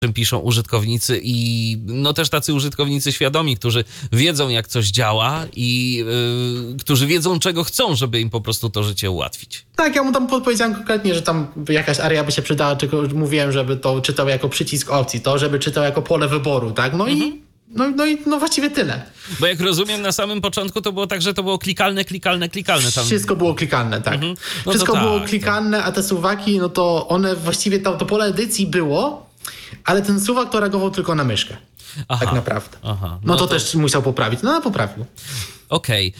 czym piszą użytkownicy i no też tacy użytkownicy świadomi, którzy wiedzą, jak coś działa i którzy wiedzą, czego chcą, żeby im po prostu to życie ułatwić. Tak, ja mu tam podpowiedziałem konkretnie, że tam jakaś aria by się przydała, tylko mówiłem, żeby to czytał jako przycisk opcji, to żeby czytał jako pole wyboru, tak? No właściwie tyle. Bo jak rozumiem, na samym początku to było tak, że to było klikalne. Tam... Wszystko było klikalne, tak. No wszystko było klikalne, a te suwaki, no to one właściwie, to pole edycji było, ale ten suwak to reagował tylko na myszkę. Tak naprawdę. No to też musiał poprawić. No, poprawił. Okej.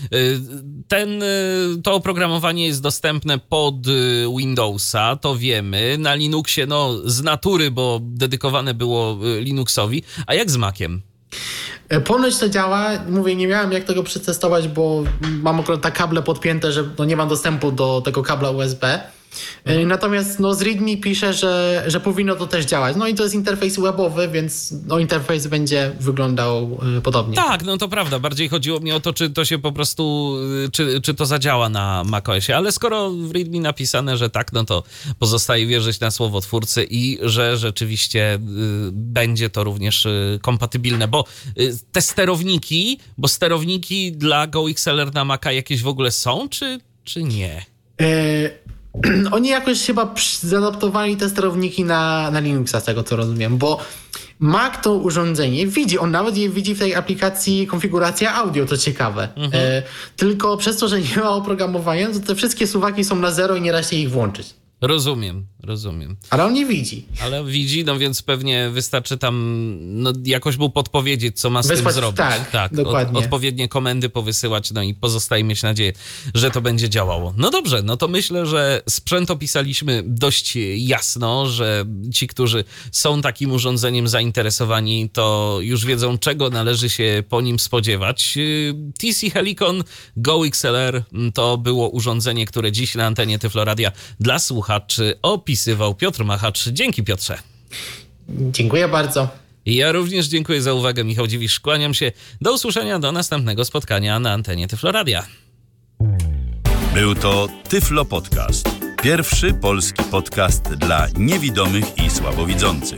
To oprogramowanie jest dostępne pod Windowsa, to wiemy. Na Linuxie, z natury, bo dedykowane było Linuxowi. A jak z Maciem? Ponoć to działa. Mówię, nie miałem jak tego przetestować, bo mam akurat tak kable podpięte, że nie mam dostępu do tego kabla USB. Natomiast z README pisze, że powinno to też działać. No i to jest interfejs webowy, więc interfejs będzie wyglądał podobnie. Tak, to prawda. Bardziej chodziło mi o to, czy to się po prostu, czy to zadziała na macOSie. Ale skoro w README napisane, że tak, to pozostaje wierzyć na słowo twórcy i że rzeczywiście będzie to również kompatybilne. Bo te sterowniki dla GoXLR na Maca jakieś w ogóle są, czy nie? Oni jakoś chyba zaadaptowali te sterowniki na Linuxa, z tego co rozumiem, bo Mac to urządzenie widzi, on nawet je widzi w tej aplikacji konfiguracja audio, to ciekawe. Tylko przez to, że nie ma oprogramowania, to te wszystkie suwaki są na zero i nie da się ich włączyć. Rozumiem. Ale on nie widzi. Ale widzi, więc pewnie wystarczy tam jakoś mu podpowiedzieć, co ma z tym zrobić. Tak, dokładnie. Odpowiednie komendy powysyłać, i pozostaje mieć nadzieję, że to będzie działało. No dobrze, to myślę, że sprzęt opisaliśmy dość jasno, że ci, którzy są takim urządzeniem zainteresowani, to już wiedzą, czego należy się po nim spodziewać. TC Helicon Go XLR to było urządzenie, które dziś na antenie Tyflo Radia dla słuchaczy opisywał Piotr Machacz. Dzięki, Piotrze. Dziękuję bardzo. Ja również dziękuję za uwagę. Michał Dziwisz, kłaniam się. Do usłyszenia, do następnego spotkania na antenie Tyflo Radia. Był to Tyflo Podcast. Pierwszy polski podcast dla niewidomych i słabowidzących.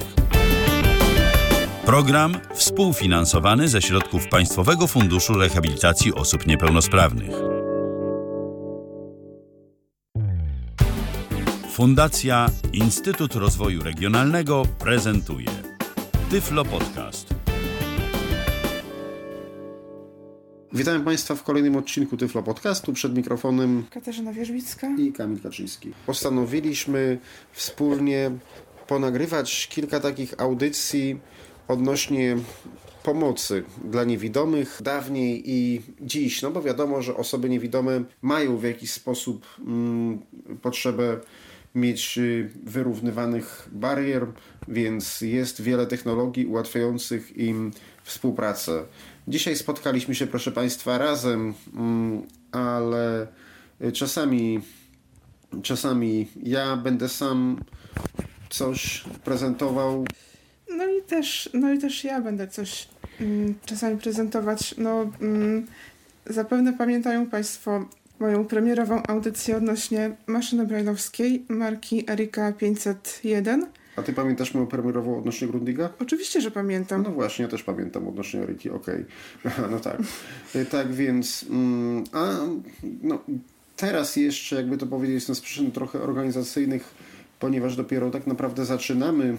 Program współfinansowany ze środków Państwowego Funduszu Rehabilitacji Osób Niepełnosprawnych. Fundacja Instytut Rozwoju Regionalnego prezentuje Tyflo Podcast. Witam Państwa w kolejnym odcinku Tyflo Podcastu. Przed mikrofonem Katarzyna Wierzbicka i Kamil Kaczyński. Postanowiliśmy wspólnie ponagrywać kilka takich audycji odnośnie pomocy dla niewidomych dawniej i dziś. Bo wiadomo, że osoby niewidome mają w jakiś sposób potrzebę mieć wyrównywanych barier, więc jest wiele technologii ułatwiających im współpracę. Dzisiaj spotkaliśmy się, proszę Państwa, razem, ale czasami ja będę sam coś prezentował. No i też ja będę coś czasami prezentować. Zapewne pamiętają Państwo moją premierową audycję odnośnie maszyny brajlowskiej marki Erika 501. A Ty pamiętasz moją premierową odnośnie Grundiga? Oczywiście, że pamiętam. No właśnie, ja też pamiętam odnośnie Eriki, okej. No tak. Tak więc, teraz jeszcze, jakby to powiedzieć, z przyczyn trochę organizacyjnych, ponieważ dopiero tak naprawdę zaczynamy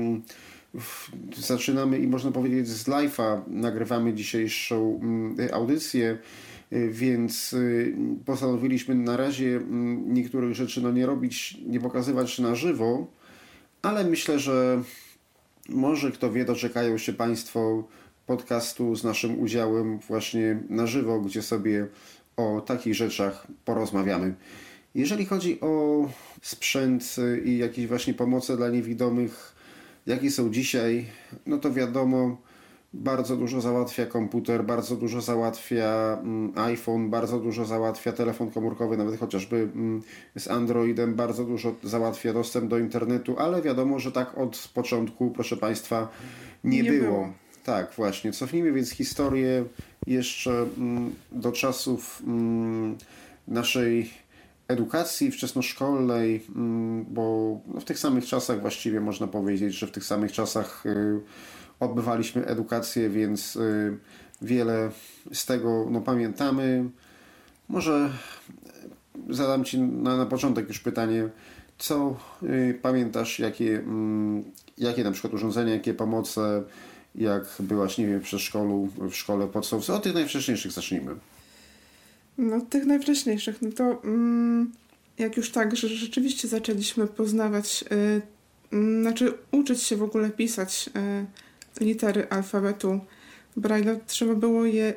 i można powiedzieć z live'a nagrywamy dzisiejszą audycję, więc postanowiliśmy na razie niektórych rzeczy nie robić, nie pokazywać na żywo, ale myślę, że może kto wie, doczekają się Państwo podcastu z naszym udziałem właśnie na żywo, gdzie sobie o takich rzeczach porozmawiamy. Jeżeli chodzi o sprzęt i jakieś właśnie pomoce dla niewidomych, jakie są dzisiaj, to wiadomo, bardzo dużo załatwia komputer, bardzo dużo załatwia iPhone, bardzo dużo załatwia telefon komórkowy, nawet chociażby z Androidem, bardzo dużo załatwia dostęp do internetu, ale wiadomo, że tak od początku, proszę Państwa, nie było. Tak, właśnie. Cofnijmy więc historię jeszcze do czasów naszej edukacji wczesnoszkolnej, bo no, w tych samych czasach właściwie można powiedzieć, że w tych samych czasach odbywaliśmy edukację, więc wiele z tego no, pamiętamy. Może zadam Ci na początek już pytanie, co pamiętasz, jakie na przykład urządzenia, jakie pomoce, jak byłaś, nie wiem, w przedszkolu, w szkole podstawowej, od tych najwcześniejszych zacznijmy. No tych najwcześniejszych, no to jak już tak, że rzeczywiście zaczęliśmy poznawać, znaczy uczyć się w ogóle pisać litery alfabetu Braille'a, trzeba było je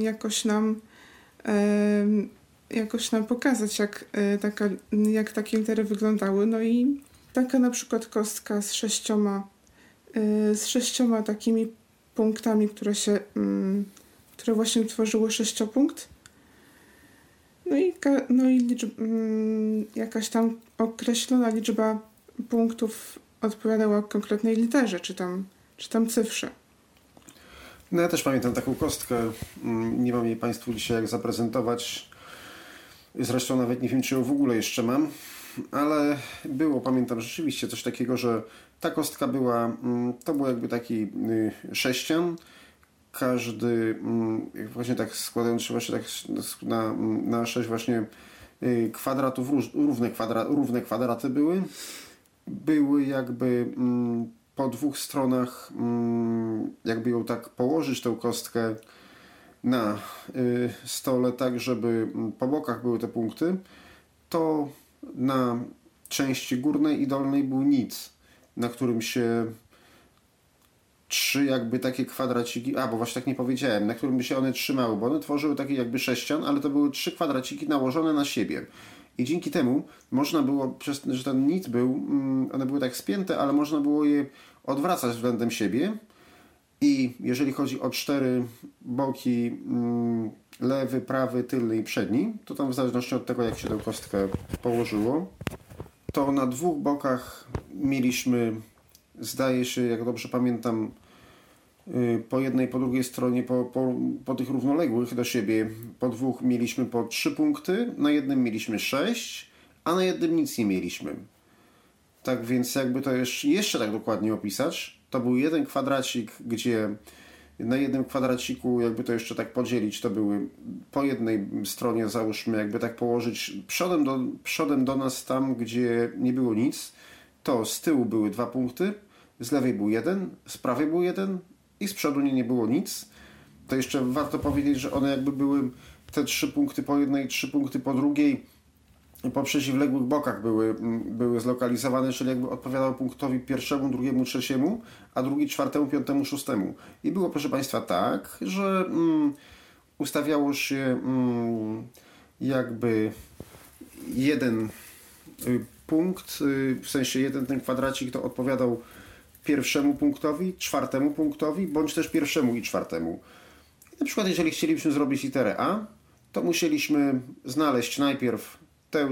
jakoś nam pokazać, jak takie litery wyglądały. No i taka na przykład kostka z sześcioma takimi punktami, które właśnie tworzyły sześciopunkt. No i jakaś tam określona liczba punktów odpowiadała konkretnej literze, czy tam cyfrze. No ja też pamiętam taką kostkę. Nie mam jej Państwu dzisiaj jak zaprezentować. Zresztą nawet nie wiem, czy ją w ogóle jeszcze mam. Ale pamiętam rzeczywiście coś takiego, że ta kostka to był jakby taki sześcian. Każdy właśnie tak składając się właśnie tak na 6 właśnie kwadratów, równe kwadraty były. Były jakby po dwóch stronach, jakby ją tak położyć, tę kostkę na stole, tak żeby po bokach były te punkty, to na części górnej i dolnej był nic, na którym się 3 jakby takie kwadraciki, bo właśnie tak nie powiedziałem, na którym by się one trzymały, bo one tworzyły taki jakby sześcian, ale to były 3 kwadraciki nałożone na siebie. I dzięki temu można było, przez że ten nic one były tak spięte, ale można było je odwracać względem siebie. I jeżeli chodzi o 4 boki, lewy, prawy, tylny i przedni, to tam w zależności od tego, jak się tę kostkę położyło, to na 2 bokach mieliśmy, zdaje się, jak dobrze pamiętam, po jednej, po drugiej stronie, po tych równoległych do siebie, po 2 mieliśmy po 3 punkty, na jednym mieliśmy 6, a na jednym nic nie mieliśmy. Tak więc jakby to jeszcze tak dokładnie opisać, to był jeden kwadracik, gdzie na jednym kwadraciku, jakby to jeszcze tak podzielić, to były po jednej stronie, załóżmy, jakby tak położyć przodem do nas tam, gdzie nie było nic, to z tyłu były 2 punkty, z lewej był 1, z prawej był 1 i z przodu nie było nic. To jeszcze warto powiedzieć, że one jakby były te 3 punkty po jednej, 3 punkty po drugiej, po przeciwległych bokach były zlokalizowane, czyli jakby odpowiadały punktowi pierwszemu, drugiemu, trzeciemu, a drugi czwartemu, piątemu, szóstemu. I było, proszę Państwa, tak, że ustawiało się jakby jeden punkt, w sensie jeden ten kwadracik to odpowiadał pierwszemu punktowi, czwartemu punktowi, bądź też pierwszemu i czwartemu. I na przykład jeżeli chcielibyśmy zrobić literę A, to musieliśmy znaleźć najpierw tę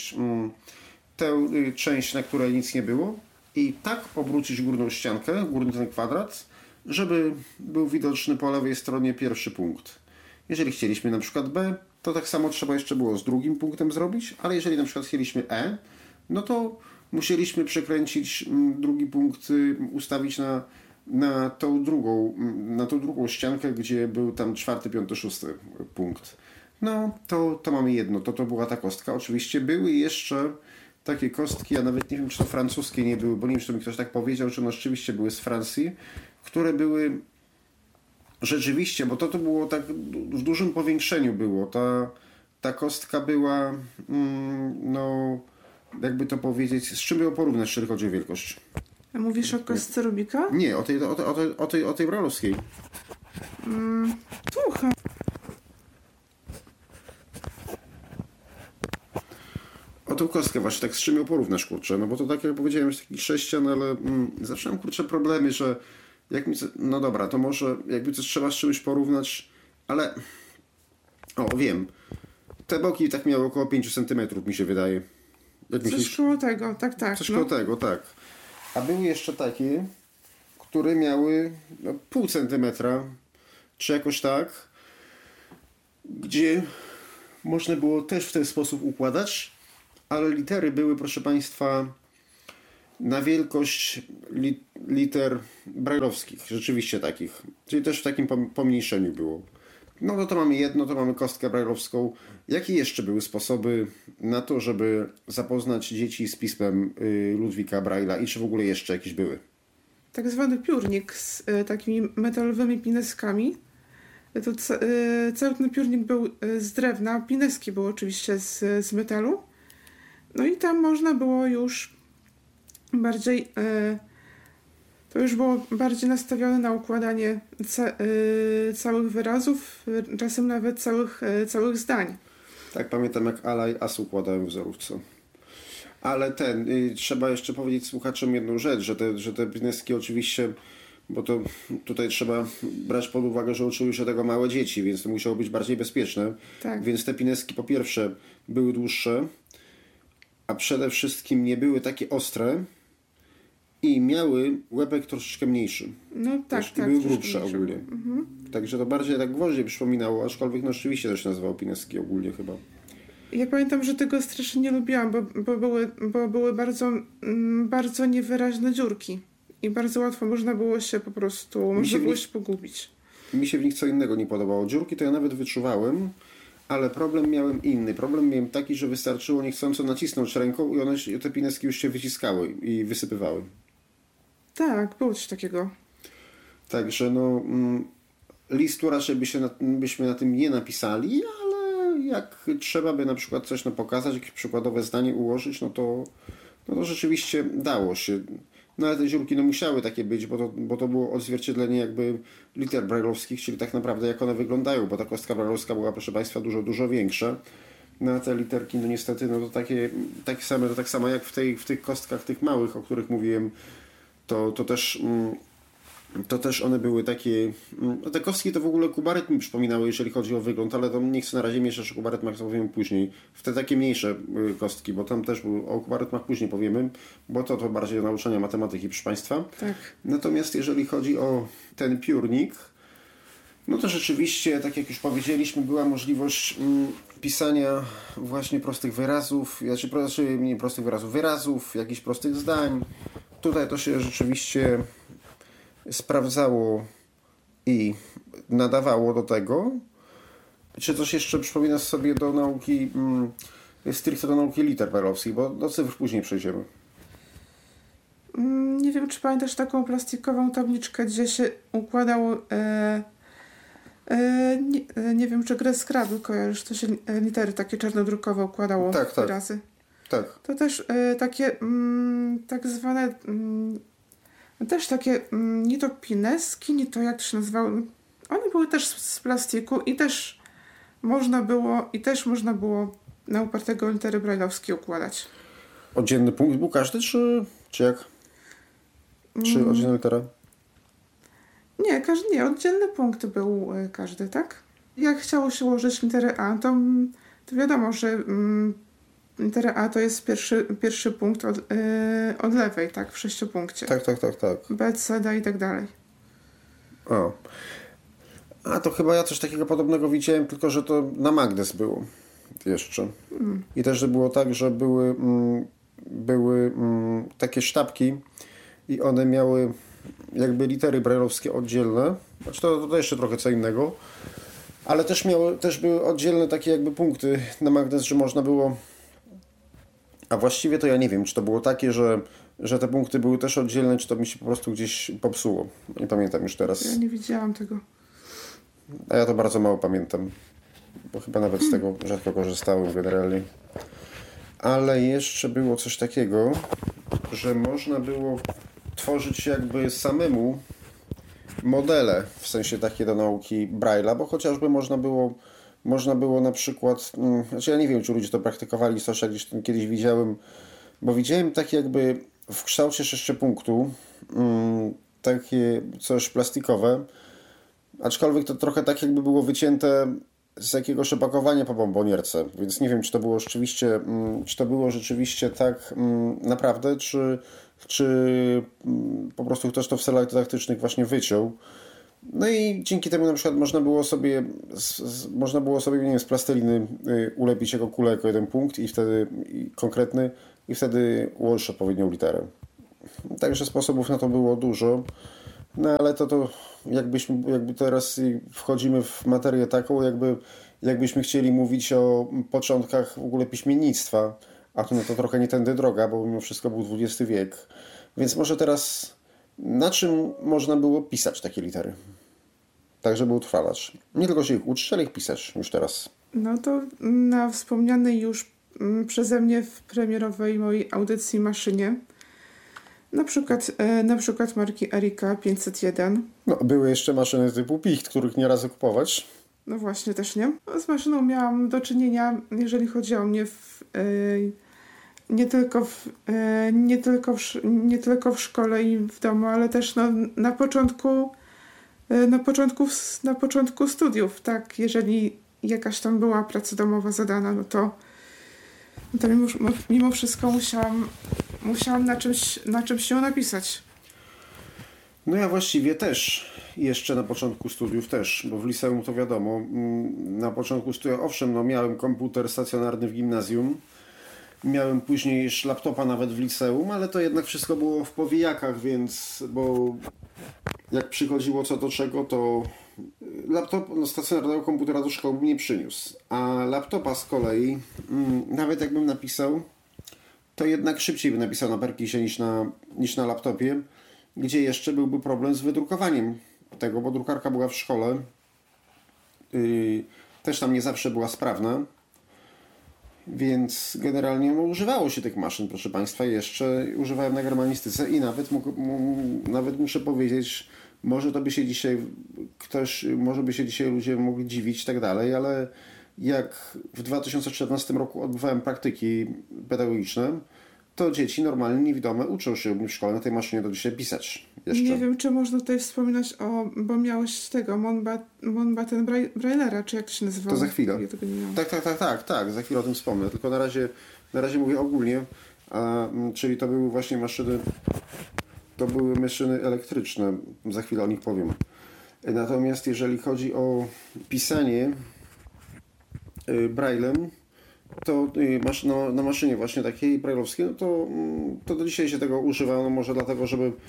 część, na której nic nie było i tak obrócić górną ściankę, górny ten kwadrat, żeby był widoczny po lewej stronie pierwszy punkt. Jeżeli chcieliśmy na przykład B, to tak samo trzeba jeszcze było z drugim punktem zrobić, ale jeżeli na przykład chcieliśmy E, no to musieliśmy przekręcić drugi punkt, ustawić na tą drugą ściankę, gdzie był tam 4., 5., 6. punkt. No, to mamy jedno. To była ta kostka. Oczywiście były jeszcze takie kostki, ja nawet nie wiem, czy to francuskie nie były, bo nie wiem, czy to mi ktoś tak powiedział, czy one rzeczywiście były z Francji, które były rzeczywiście, bo to było tak w dużym powiększeniu było. Ta kostka była, no, jakby to powiedzieć, z czym ją porównać, jeżeli chodzi o wielkość? A mówisz o kostce Rubika? Nie, o tej bralowskiej. Słucham. O tą kostkę właśnie, tak z czym ją porównasz, kurczę, no bo to tak jak powiedziałem, jest taki sześcian, ale zawsze mam, kurczę, problemy, że no dobra, to może jakby coś trzeba z czymś porównać, ale wiem, te boki tak miały około 5 cm, mi się wydaje. Jak Coś koło tego, tak. Coś koło tego, tak. A były jeszcze takie, które miały pół centymetra, czy jakoś tak, gdzie można było też w ten sposób układać ale litery były, proszę Państwa, na wielkość liter brajlowskich, rzeczywiście takich, czyli też w takim pomniejszeniu było. No to mamy jedno, to mamy kostkę brajlowską. Jakie jeszcze były sposoby na to, żeby zapoznać dzieci z pismem Ludwika Braille'a i czy w ogóle jeszcze jakieś były? Tak zwany piórnik z takimi metalowymi pineskami. Cały ten piórnik był z drewna, pineski były oczywiście z metalu. No i tam można było już bardziej, to już było bardziej nastawione na układanie całych wyrazów, czasem nawet całych zdań. Tak, pamiętam jak Ala i As układałem w wzorówce. Ale trzeba jeszcze powiedzieć słuchaczom jedną rzecz, że te pineski oczywiście, bo to tutaj trzeba brać pod uwagę, że uczyły się tego małe dzieci, więc to musiało być bardziej bezpieczne. Tak. Więc te pineski po pierwsze były dłuższe, a przede wszystkim nie były takie ostre i miały łebek troszeczkę mniejszy. No tak, i tak. były grubsze mniejsze. ogólnie. Także to bardziej tak gwoździe przypominało, aczkolwiek no rzeczywiście też się nazywało pineski ogólnie chyba. Ja pamiętam, że tego strasznie nie lubiłam, bo były bardzo niewyraźne dziurki i bardzo łatwo można było się po prostu pogubić. Mi się w nich co innego nie podobało. Dziurki to ja nawet wyczuwałem, ale problem miałem inny. Problem miałem taki, że wystarczyło niechcąco nacisnąć ręką i te pineski już się wyciskały i wysypywały. Tak, było coś takiego. Także no listu raczej byśmy na tym nie napisali, ale jak trzeba by na przykład coś pokazać, jakieś przykładowe zdanie ułożyć, no to rzeczywiście dało się. No ale te dziurki musiały takie być, bo to było odzwierciedlenie jakby liter brajlowskich, czyli tak naprawdę jak one wyglądają, bo ta kostka brajlowska była, proszę Państwa, dużo, dużo większa. No a te literki, no niestety, no to takie same, to tak samo jak w tych kostkach tych małych, o których mówiłem, to też one były takie... Te kostki to w ogóle kubaryt mi przypominały, jeżeli chodzi o wygląd, ale to nie chcę na razie mieszać o kubarytmach, to powiemy później. W te takie mniejsze kostki, bo tam też o kubarytmach później powiemy, bo to bardziej do nauczania matematyki, proszę Państwa. Tak. Natomiast jeżeli chodzi o ten piórnik, no to rzeczywiście, tak jak już powiedzieliśmy, była możliwość pisania właśnie prostych wyrazów, znaczy nie prostych wyrazów, wyrazów, jakichś prostych zdań. Tutaj to się rzeczywiście sprawdzało i nadawało do tego. Czy coś jeszcze przypominasz sobie do nauki, stricte do nauki liter brajlowskich, bo do cyfr później przejdziemy. Nie wiem, czy pamiętasz taką plastikową tabliczkę, gdzie się układało nie wiem, czy grę Scrabble kojarzysz, to się litery takie czarnodrukowe układało w wyrazy. Tak. To też takie tak zwane też takie nie to pineski, nie to jak to się nazywało. One były też z plastiku i też można było na upartego litery brajlowskie układać. Oddzielny punkt był każdy, czy jak? Czy oddzielna litera? Nie, oddzielny punkt był każdy, tak? Jak chciało się ułożyć literę A, to wiadomo, że litera A to jest pierwszy punkt od lewej, tak? W 6-punkcie. Tak. B, C, D i tak dalej. O. A to chyba ja coś takiego podobnego widziałem, tylko że to na Magnes było jeszcze. I też, że było tak, że były takie sztabki i one miały jakby litery brajlowskie oddzielne. Znaczy to jeszcze trochę co innego. Ale też były oddzielne takie jakby punkty na Magnes, że można było... A właściwie to ja nie wiem, czy to było takie, że te punkty były też oddzielne, czy to mi się po prostu gdzieś popsuło. Nie pamiętam już teraz. Ja nie widziałam tego. A ja to bardzo mało pamiętam, bo chyba nawet z tego rzadko korzystałem generalnie. Ale jeszcze było coś takiego, że można było tworzyć jakby samemu modele, w sensie takie do nauki Braille'a, bo chociażby można było na przykład, znaczy ja nie wiem, czy ludzie to praktykowali, coś jak gdzieś tam kiedyś widziałem, bo widziałem takie jakby w kształcie 6-punktu, takie coś plastikowe, aczkolwiek to trochę tak jakby było wycięte z jakiegoś opakowania po bombonierce, więc nie wiem, czy to było rzeczywiście tak naprawdę, czy po prostu ktoś to w celach dydaktycznych właśnie wyciął. No i dzięki temu na przykład można było sobie nie wiem, z plasteliny ulepić jako kulę, jako jeden punkt i wtedy konkretny i wtedy ułożyć odpowiednią literę. Także sposobów na to było dużo. No ale to jakby teraz wchodzimy w materię taką, jakbyśmy chcieli mówić o początkach w ogóle piśmiennictwa, a to, no to trochę nie tędy droga, bo mimo wszystko był XX wiek. Więc może teraz na czym można było pisać takie litery? Tak, żeby utrwalać. Nie tylko się ich uczyć, ale ich pisać już teraz. No to na wspomnianej już przeze mnie w premierowej mojej audycji maszynie, na przykład marki Erika 501. No, były jeszcze maszyny typu Picht, których nie razy kupować. No właśnie, też nie. Z maszyną miałam do czynienia, jeżeli chodzi o mnie, nie tylko w szkole i w domu, ale też na początku studiów, tak? Jeżeli jakaś tam była praca domowa zadana, no to mimo wszystko musiałam na czymś się napisać. No ja właściwie też, jeszcze na początku studiów też, bo w liceum to wiadomo, na początku studiów, owszem, no miałem komputer stacjonarny w gimnazjum, miałem później już laptopa nawet w liceum, ale to jednak wszystko było w powijakach, więc, bo jak przychodziło co do czego, to stacjonarnego komputera do szkoły bym nie przyniósł, a laptopa z kolei, nawet jakbym napisał, to jednak szybciej bym napisał na Perkisie niż na laptopie, gdzie jeszcze byłby problem z wydrukowaniem tego, bo drukarka była w szkole, też tam nie zawsze była sprawna, więc generalnie używało się tych maszyn, proszę Państwa, jeszcze używałem na germanistyce i nawet muszę powiedzieć, może by się dzisiaj ludzie mogli dziwić i tak dalej, ale jak w 2014 roku odbywałem praktyki pedagogiczne, to dzieci normalnie niewidome uczą się w szkole na tej maszynie do dzisiaj pisać. Jeszcze. Nie wiem, czy można tutaj wspominać bo miałeś tego Mountbatten Braillera, czy jak to się nazywało? To za chwilę. Ja tego nie miałam. Tak, za chwilę o tym wspomnę, tylko na razie mówię ogólnie, czyli to były właśnie maszyny elektryczne, za chwilę o nich powiem. Natomiast jeżeli chodzi o pisanie braillem, to na maszynie właśnie takiej brailleowskiej, no to do dzisiaj się tego używa, no może dlatego,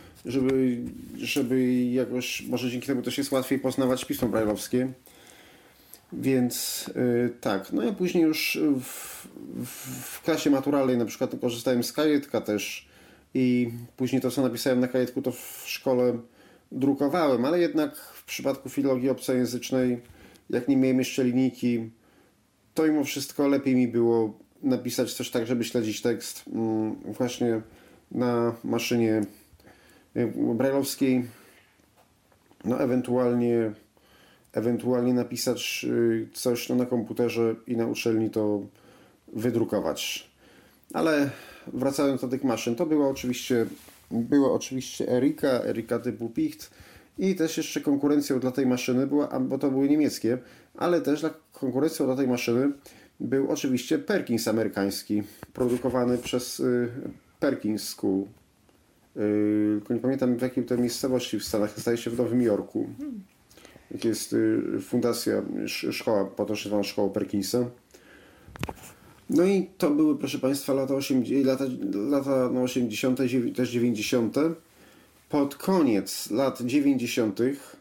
żeby jakoś, może dzięki temu też jest łatwiej poznawać pismo brailleowskie. Więc tak, no ja później już w klasie maturalnej na przykład korzystałem z kajetka też i później to, co napisałem na kajetku, to w szkole drukowałem, ale jednak w przypadku filologii obcojęzycznej, jak nie miałem jeszcze linijki, to mimo wszystko lepiej mi było napisać coś tak, żeby śledzić tekst właśnie na maszynie brailleowskiej, no ewentualnie napisać coś na komputerze i na uczelni to wydrukować. Ale wracając do tych maszyn, to była oczywiście Erika typu Picht i też jeszcze konkurencją dla tej maszyny była, bo to były niemieckie, ale też konkurencją dla tej maszyny był oczywiście Perkins amerykański, produkowany przez Perkins School. Tylko nie pamiętam w jakiej to miejscowości w Stanach, zdaje się w Nowym Jorku. Jest fundacja, szkoła, potocznie zwana Szkoła Perkinsa. No i to były, proszę Państwa, lata 80., też 90. Pod koniec lat 90.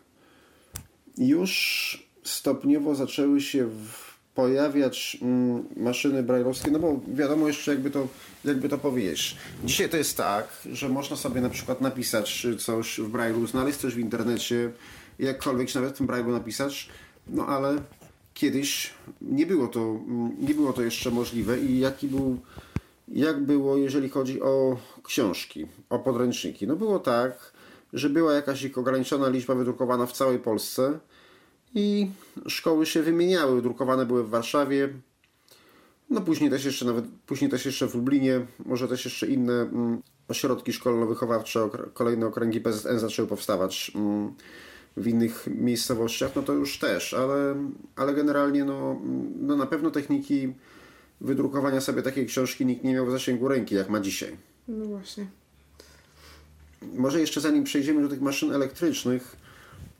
już stopniowo zaczęły się pojawiać maszyny brailleowskie, no bo wiadomo jeszcze jakby to powiedzieć. Dzisiaj to jest tak, że można sobie na przykład napisać coś w braille'u, znaleźć coś w internecie, jakkolwiek się nawet w tym braille'u napisać, no ale kiedyś nie było to jeszcze możliwe i jak było, jeżeli chodzi o książki, o podręczniki. No było tak, że była jakaś ich ograniczona liczba wydrukowana w całej Polsce i szkoły się wymieniały. Drukowane były w Warszawie, no później też jeszcze w Lublinie, może też jeszcze inne ośrodki szkolno-wychowawcze, kolejne okręgi PZN zaczęły powstawać w innych miejscowościach, no to już też, ale generalnie no na pewno techniki wydrukowania sobie takiej książki nikt nie miał w zasięgu ręki, jak ma dzisiaj. No właśnie. Może jeszcze zanim przejdziemy do tych maszyn elektrycznych,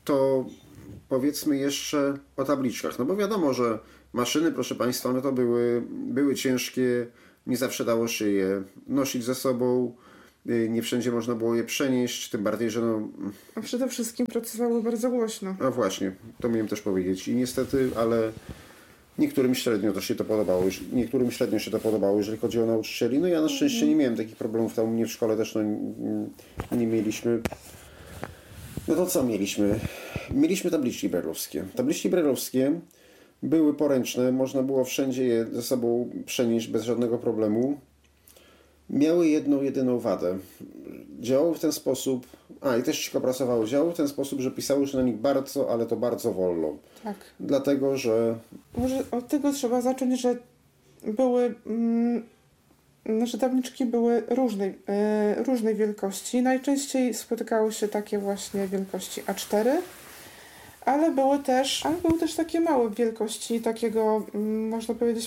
to powiedzmy jeszcze o tabliczkach. No bo wiadomo, że maszyny, proszę Państwa, no to były ciężkie, nie zawsze dało się je nosić ze sobą, nie wszędzie można było je przenieść, tym bardziej, że no... A przede wszystkim pracowały bardzo głośno. No właśnie, to miałem też powiedzieć. I niestety, ale niektórym średnio się to podobało, jeżeli chodzi o nauczycieli. No ja na szczęście nie miałem takich problemów, tam u mnie w szkole też nie mieliśmy. No to co mieliśmy? Mieliśmy tabliczki brajlowskie. Tabliczki brajlowskie były poręczne, można było wszędzie je ze sobą przenieść bez żadnego problemu. Miały jedną, jedyną wadę. Działały w ten sposób, i też cicho pracowały, działały w ten sposób, że pisały się na nich bardzo, ale to bardzo wolno. Tak. Dlatego, że... Może od tego trzeba zacząć, że były... Nasze tabliczki były różnej wielkości. Najczęściej spotykały się takie właśnie wielkości A4, ale były też takie małe wielkości takiego, można powiedzieć,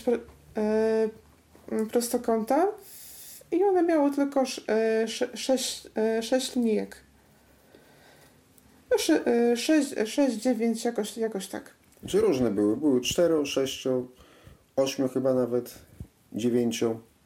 prostokąta i one miały tylko 6 linijek. 6, 9, jakoś tak. Czy różne były? Były 4, 6, 8 chyba nawet, 9.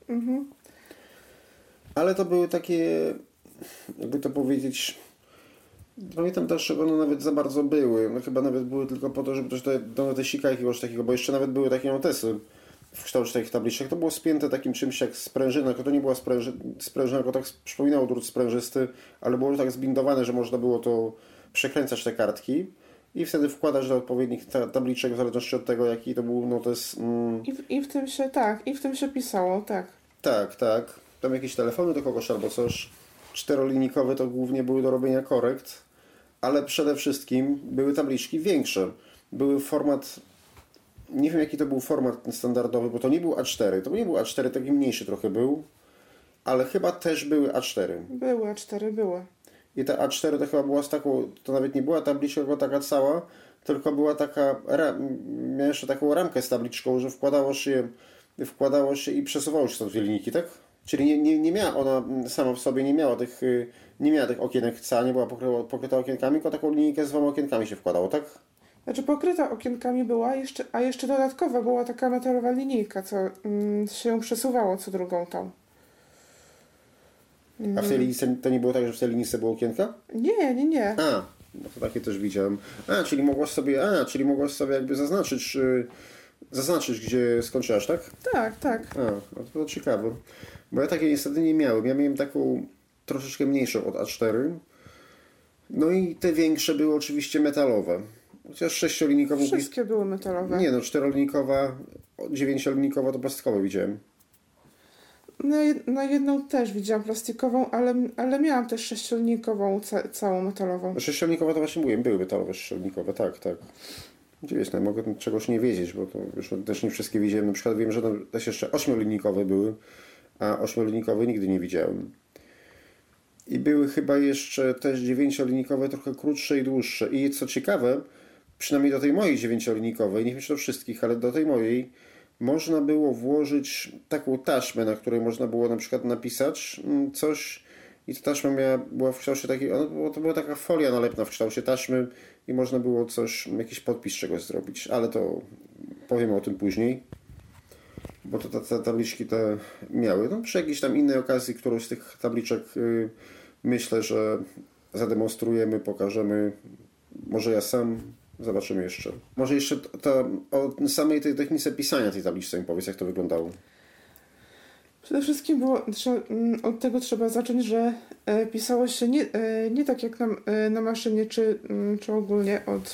Ale to były takie, jakby to powiedzieć, pamiętam też, że one nawet za bardzo były. No chyba nawet były tylko po to, żeby też te sika jakiegoś takiego, bo jeszcze nawet były takie notesy w kształcie takich tabliczek. To było spięte takim czymś jak sprężyna, to nie była sprężyna, tylko tak przypominało drut sprężysty, ale było tak zbindowane, że można było to przekręcać te kartki i wtedy wkładać do odpowiednich tabliczek w zależności od tego, jaki to był notes. I w tym się pisało, tak. Tak. Tam jakieś telefony do kogoś albo coś. 4-linijkowe to głównie były do robienia korekt, ale przede wszystkim były tabliczki większe. Były format, nie wiem jaki to był format standardowy, bo to nie był A4. To nie był A4, taki mniejszy trochę był, ale chyba też były A4. Były A4, były. I ta A4 to chyba była z taką, to nawet nie była tabliczka, tylko taka cała, tylko była taka, miała jeszcze taką ramkę z tabliczką, że wkładało się i przesuwało się te dwie linijki, tak? Czyli nie miała ona sama w sobie, nie miała tych okienek cała, nie była pokryta okienkami, tylko taką linijkę z 2 okienkami się wkładało, tak? Znaczy pokryta okienkami była, a jeszcze dodatkowa była taka metalowa linijka, co się ją przesuwało co drugą tam. A w tej linijce to nie było tak, że w tej linijce było okienka? Nie. No to takie też widziałem. Czyli mogłaś sobie jakby zaznaczyć, gdzie skończyłaś, tak? Tak. No to ciekawe. Bo ja takiej niestety nie miałem. Ja miałem taką troszeczkę mniejszą od A4. No i te większe były oczywiście metalowe. Chociaż 6-linijkową... Wszystkie były metalowe. Nie no, 4-linijkowa, 9-linijkowa to plastikowe widziałem. No jedną też widziałam plastikową, ale miałam też 6-linijkową całą metalową. 6-linijkowe to właśnie mówiłem, były metalowe 6-linijkowe, tak. Wiesz, no, mogę czegoś nie wiedzieć, bo to już też nie wszystkie widziałem. Na przykład wiem, że też jeszcze 8-linijkowe były, a 8-linijkowe nigdy nie widziałem. I były chyba jeszcze też 9-linijkowe, trochę krótsze i dłuższe. I co ciekawe, przynajmniej do tej mojej 9-linijkowej, nie wiem czy do wszystkich, ale do tej mojej, można było włożyć taką taśmę, na której można było na przykład napisać coś i ta taśma była w kształcie takiej, to była taka folia nalepna w kształcie taśmy i można było jakiś podpis czegoś zrobić, ale to powiem o tym później, bo to te tabliczki te miały. No, przy jakiejś tam innej okazji, którąś z tych tabliczek myślę, że zademonstrujemy, pokażemy, może ja sam. Zobaczymy jeszcze. Może jeszcze o samej tej technice pisania tej tabliczce mi powiedz, jak to wyglądało. Przede wszystkim od tego trzeba zacząć, że pisało się nie tak jak na maszynie, czy ogólnie od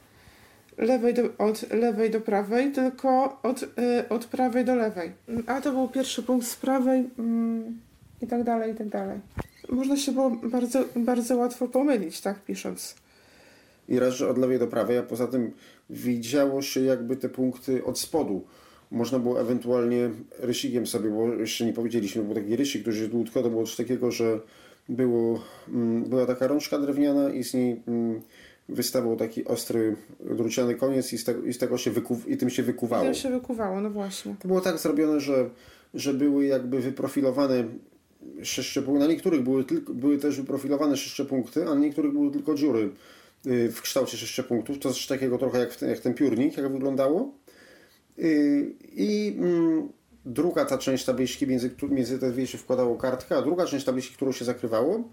lewej do prawej, tylko od prawej do lewej. A to był pierwszy punkt z prawej i tak dalej. Można się było bardzo, bardzo łatwo pomylić, tak pisząc. I raz, że od lewej do prawej, a poza tym widziało się jakby te punkty od spodu. Można było ewentualnie rysikiem sobie, bo jeszcze nie powiedzieliśmy, był taki rysik, który jest dłutko, to było coś takiego, że była taka rączka drewniana i z niej wystawał taki ostry, druciany koniec i z tego się tym się wykuwało. Tym się wykuwało, no właśnie. To było tak zrobione, że były jakby wyprofilowane sześciopunkty. Na niektórych były też wyprofilowane 6 punkty, a na niektórych były tylko dziury. w kształcie 6 punktów. To coś takiego trochę jak ten piórnik, jak wyglądało. I druga ta część tabliczki, między te dwie się wkładało kartkę, a druga część tabliczki, którą się zakrywało,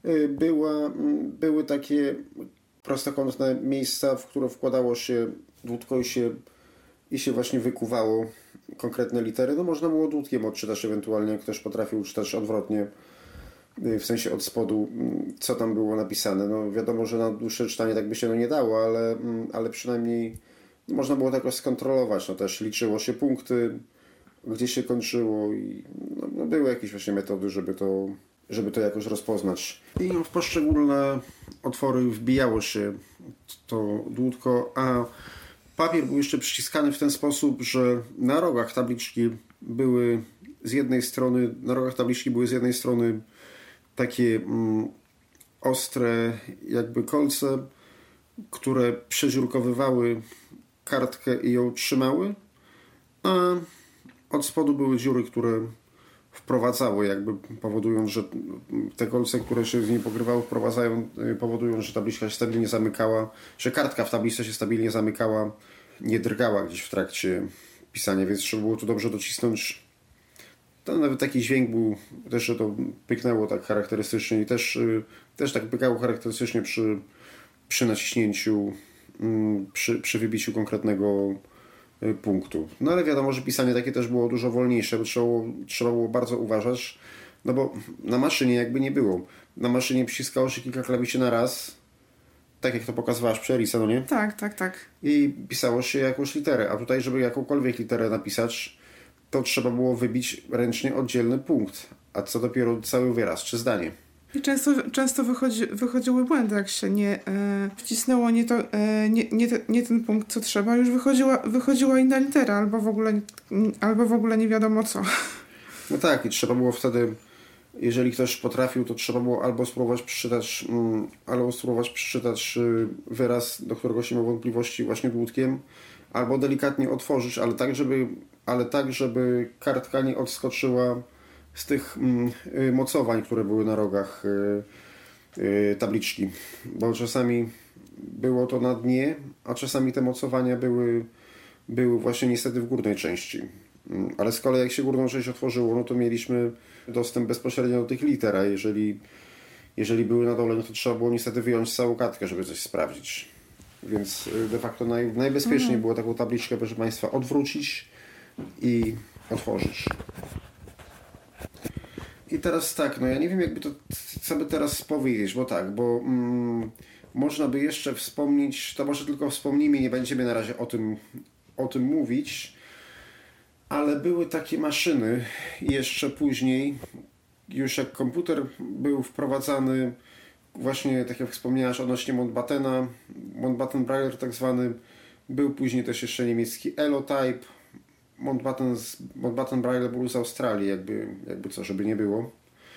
były takie prostokątne miejsca, w które wkładało się dłutko i się właśnie wykuwało konkretne litery. No można było dłutkiem odczytać ewentualnie, jak ktoś potrafił czytać odwrotnie, w sensie od spodu, co tam było napisane. No wiadomo, że na dłuższe czytanie tak by się nie dało, ale przynajmniej można było tak skontrolować. No też liczyło się punkty, gdzie się kończyło i no były jakieś właśnie metody, żeby to jakoś rozpoznać. I w poszczególne otwory wbijało się to dłutko, a papier był jeszcze przyciskany w ten sposób, że na rogach tabliczki były z jednej strony takie ostre jakby kolce, które przedziurkowywały kartkę i ją trzymały, a od spodu były dziury, które wprowadzały, jakby powodując, że te kolce, które się z niej pokrywały, powodują, że tabliczka się stabilnie zamykała, że kartka w tabliczce się stabilnie zamykała, nie drgała gdzieś w trakcie pisania, więc trzeba było tu dobrze docisnąć. To nawet taki dźwięk był, też że to pyknęło tak charakterystycznie i też tak pykało charakterystycznie przy naciśnięciu, przy wybiciu konkretnego punktu. No ale wiadomo, że pisanie takie też było dużo wolniejsze, bo trzeba było bardzo uważać, no bo na maszynie jakby nie było. Na maszynie przyciskało się kilka klawiszy na raz, tak jak to pokazywałaś przy Erice, no nie? Tak. I pisało się jakąś literę, a tutaj, żeby jakąkolwiek literę napisać, to trzeba było wybić ręcznie oddzielny punkt, a co dopiero cały wyraz czy zdanie. I często wychodziły błędy, jak się nie wcisnęło nie ten punkt, co trzeba, już wychodziła inna litera, albo w ogóle nie wiadomo co. No tak, i trzeba było wtedy, jeżeli ktoś potrafił, to trzeba było albo spróbować przeczytać wyraz, do którego się miał wątpliwości właśnie dłutkiem, albo delikatnie otworzyć, ale tak, żeby kartka nie odskoczyła z tych mocowań, które były na rogach tabliczki. Bo czasami było to na dnie, a czasami te mocowania były właśnie niestety w górnej części. Ale z kolei jak się górną część otworzyło, no to mieliśmy dostęp bezpośrednio do tych liter, a jeżeli były na dole, no to trzeba było niestety wyjąć całą kartkę, żeby coś sprawdzić. Więc de facto najbezpieczniej było taką tabliczkę, proszę Państwa, odwrócić i otworzyć. I teraz tak, no ja nie wiem jakby to, co by teraz powiedzieć, bo można by jeszcze wspomnieć, to może tylko wspomnijmy, nie będziemy na razie o tym mówić, ale były takie maszyny jeszcze później, już jak komputer był wprowadzany, właśnie tak jak wspomniałaś odnośnie Mountbatten Braille tak zwany, był później też jeszcze niemiecki Elotype, Mountbatten Braille był z Australii, jakby co, żeby nie było.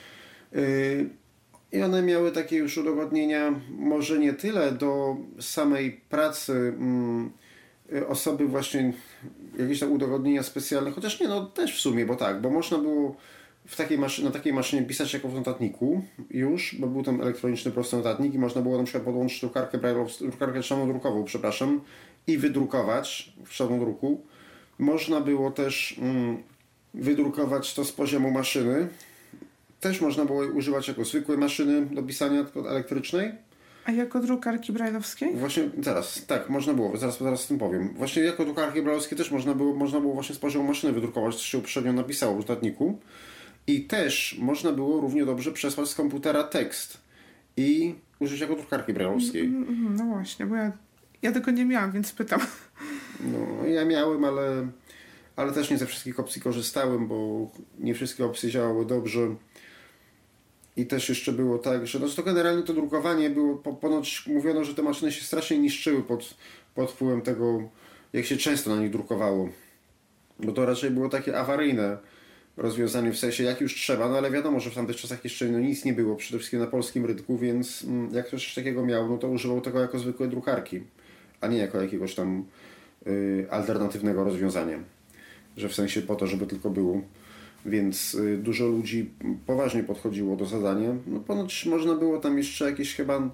I one miały takie już udogodnienia, może nie tyle do samej pracy osoby właśnie, jakieś tam udogodnienia specjalne, chociaż nie, no też w sumie, bo można było na takiej maszynie pisać jako w notatniku już, bo był tam elektroniczny prosty notatnik i można było na przykład podłączyć drukarkę czarnodrukową, i wydrukować w czarnodruku. Można było też wydrukować to z poziomu maszyny. Też można było używać jako zwykłej maszyny do pisania, tylko elektrycznej. A jako drukarki brajlowskiej? Właśnie zaraz, tak, można było, zaraz o tym powiem. Właśnie jako drukarki brajlowskie też można było właśnie z poziomu maszyny wydrukować, co się uprzednio napisało w notatniku. I też można było równie dobrze przesłać z komputera tekst i użyć jako drukarki brajlowskiej. No właśnie, bo ja tego nie miałam, więc pytam. No, ja miałem, ale też nie ze wszystkich opcji korzystałem, bo nie wszystkie opcje działały dobrze. I też jeszcze było tak, że to generalnie to drukowanie było, ponoć mówiono, że te maszyny się strasznie niszczyły pod wpływem tego, jak się często na nich drukowało. Bo to raczej było takie awaryjne rozwiązanie, w sensie jak już trzeba, no ale wiadomo, że w tamtych czasach jeszcze nic nie było, przede wszystkim na polskim rynku, więc jak ktoś takiego miał, no to używał tego jako zwykłej drukarki, a nie jako jakiegoś tam alternatywnego rozwiązania. Że w sensie po to, żeby tylko było. Więc dużo ludzi poważnie podchodziło do zadania. No ponoć można było tam jeszcze jakieś chyba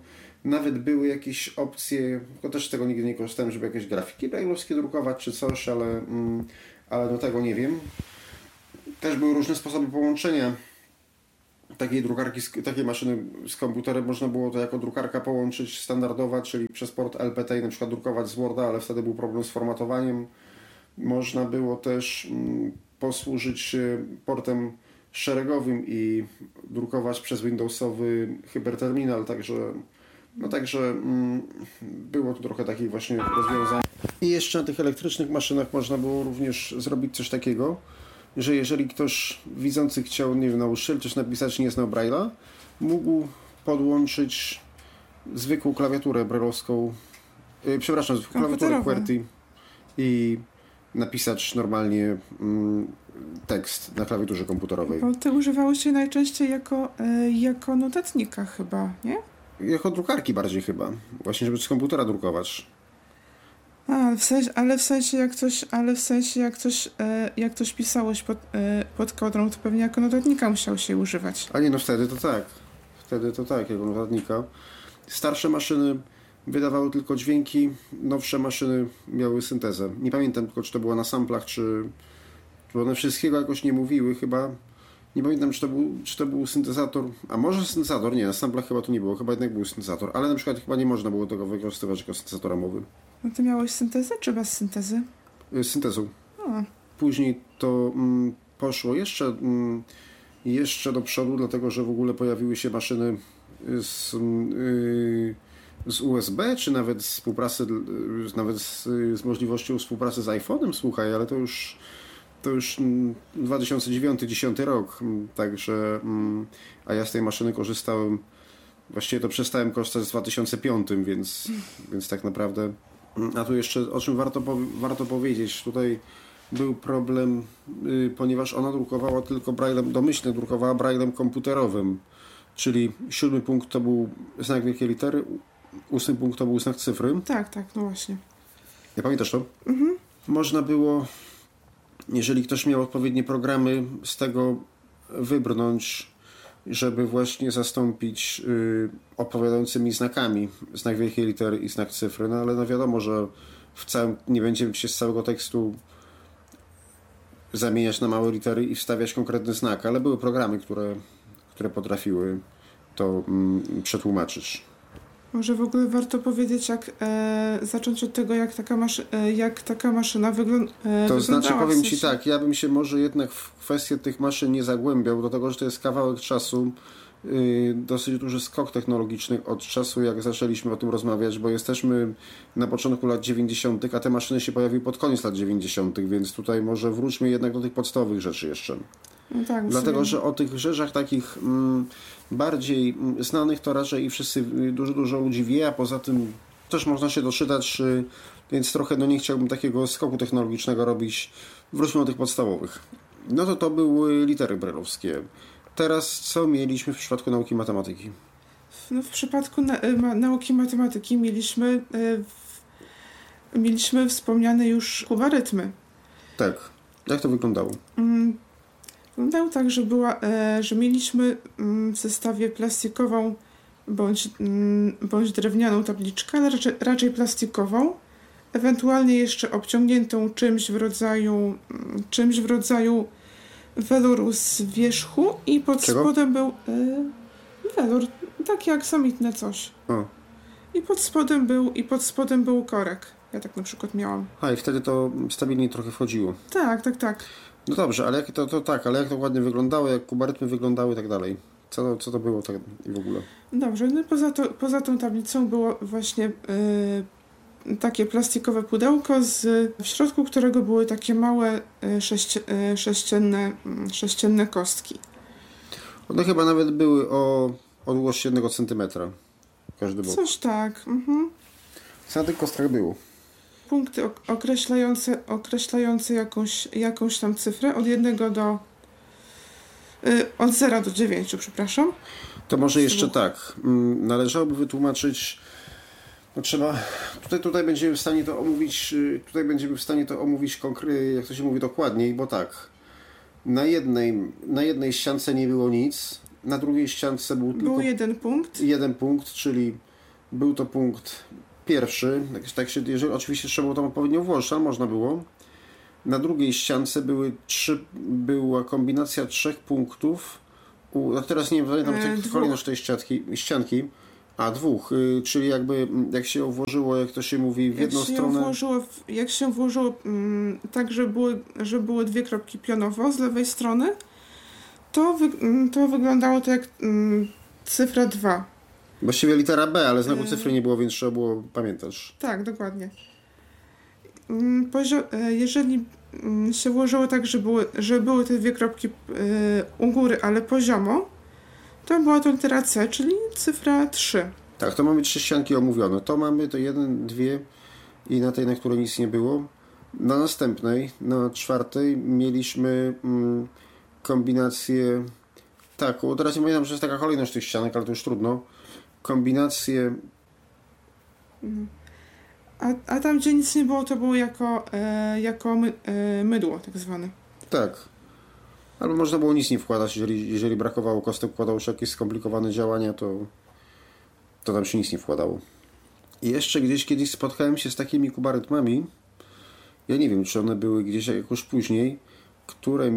nawet były jakieś opcje, tylko też z tego nigdy nie korzystałem, żeby jakieś grafiki braille'owskie drukować czy coś, ale do tego nie wiem. Też były różne sposoby połączenia takiej drukarki, takiej maszyny z komputerem. Można było to jako drukarka połączyć standardowa, czyli przez port LPT i na przykład drukować z Worda, ale wtedy był problem z formatowaniem. Można było też posłużyć się portem szeregowym i drukować przez Windowsowy hyperterminal, także było tu trochę takich właśnie rozwiązań. I jeszcze na tych elektrycznych maszynach można było również zrobić coś takiego, że jeżeli ktoś widzący chciał, nie wiem, nauczyciel coś napisać, nie znał Braille'a, mógł podłączyć zwykłą klawiaturę braille'owską, zwykłą klawiaturę QWERTY i napisać normalnie tekst na klawiaturze komputerowej. Bo ty używałeś się najczęściej jako notatnika chyba, nie? Jako drukarki bardziej chyba. Właśnie, żeby z komputera drukować. W sensie jak coś pisałeś pod kodrą, to pewnie jako notatnika musiał się używać. A nie, no wtedy to tak. Wtedy to tak, jako notatnika. Starsze maszyny wydawały tylko dźwięki, nowsze maszyny miały syntezę. Nie pamiętam tylko, czy to było na samplach, czy one wszystkiego jakoś nie mówiły chyba. Nie pamiętam, czy to był syntezator, a może syntezator, nie, na samplach chyba to nie było, chyba jednak był syntezator, ale na przykład chyba nie można było tego wykorzystywać jako syntezatora mowy. No ty miałeś syntezę, czy bez syntezy? Z syntezą. A. Później to poszło jeszcze do przodu, dlatego że w ogóle pojawiły się maszyny z USB, czy nawet współpracy, z możliwością współpracy z iPhone'em, słuchaj, ale to już 2009-2010 rok, także a ja z tej maszyny korzystałem, właściwie to przestałem korzystać w 2005, więc tak naprawdę, a tu jeszcze o czym warto powiedzieć, tutaj był problem, ponieważ ona drukowała tylko braillem, domyślnie drukowała braillem komputerowym, czyli 7 punkt to był znak wielkiej litery, 8 punkt to był znak cyfry. Tak, no właśnie. Nie pamiętasz to? Mhm. Można było, jeżeli ktoś miał odpowiednie programy, z tego wybrnąć, żeby właśnie zastąpić odpowiadającymi znakami znak wielkiej litery i znak cyfry, no ale no wiadomo, że nie będziemy się z całego tekstu zamieniać na małe litery i wstawiać konkretny znak, ale były programy, które potrafiły to przetłumaczyć. Może w ogóle warto powiedzieć, zacząć od tego, jak taka maszyna wyglądała. To znaczy, powiem Ci tak, ja bym się może jednak w kwestię tych maszyn nie zagłębiał, dlatego że to jest kawałek czasu, dosyć duży skok technologiczny od czasu, jak zaczęliśmy o tym rozmawiać, bo jesteśmy na początku lat 90., a te maszyny się pojawiły pod koniec lat 90., więc tutaj może wróćmy jednak do tych podstawowych rzeczy jeszcze. No tak, dlatego, że o tych rzeczach takich bardziej znanych to raczej dużo ludzi wie, a poza tym też można się doczytać, więc trochę nie chciałbym takiego skoku technologicznego robić. Wróćmy do tych podstawowych. No to były litery braille'owskie. Teraz co mieliśmy w przypadku nauki matematyki? No w przypadku nauki matematyki mieliśmy wspomniane już kubarytmy. Tak. Jak to wyglądało? Wyglądało tak, że mieliśmy w zestawie plastikową bądź drewnianą tabliczkę, ale raczej plastikową, ewentualnie jeszcze obciągniętą czymś w rodzaju weluru z wierzchu i pod spodem był welur, taki aksamitne coś. O. I pod spodem był korek. Ja tak na przykład miałam. A i wtedy to stabilnie trochę wchodziło. Tak. No dobrze, ale jak to ładnie wyglądało, jak kubarytmy wyglądały i tak dalej. Co to było tak i w ogóle? Dobrze, no poza tą tablicą było właśnie takie plastikowe pudełko, w środku którego były takie małe sześcienne kostki. One chyba nawet były o długości 1 centymetra. Każdy bok. Coś tak. Mhm. Co na tych kostkach było? Punkty określające jakąś tam cyfrę od 0 do 9, przepraszam. To może jeszcze tak. Należałoby wytłumaczyć, tutaj będziemy w stanie to omówić, jak to się mówi dokładniej, bo tak, na jednej ściance nie było nic, na drugiej ściance był tylko jeden punkt. Jeden punkt, czyli Był to punkt pierwszy. Tak się, jeżeli oczywiście trzeba było tam odpowiednio włożyć, ale można było. Na drugiej ściance była kombinacja 3 punktów. A teraz nie pamiętam kolejność tej ścianki. A 2, czyli jakby jak się włożyło, jak to się mówi, w jedną stronę. Jak się włożyło tak, że były 2 kropki pionowo z lewej strony, to wyglądało to jak cyfra 2. Właściwie litera B, ale znaku cyfry nie było, więc trzeba było pamiętać. Tak, dokładnie. Jeżeli się włożyło tak, że były te 2 kropki u góry, ale poziomo, to była to litera C, czyli cyfra 3. Tak, to mamy 3 ścianki omówione. To mamy to 1, 2 i na tej, na której nic nie było. Na następnej, na 4 mieliśmy kombinację taką. Teraz nie pamiętam, że jest taka kolejność tych ścianek, ale to już trudno. Kombinację. A tam, gdzie nic nie było, to było jako mydło tak zwane. Tak. Albo można było nic nie wkładać, jeżeli brakowało kostek, wkładało się jakieś skomplikowane działania, to tam się nic nie wkładało. I jeszcze kiedyś spotkałem się z takimi kubarytmami, ja nie wiem, czy one były gdzieś jakoś później, które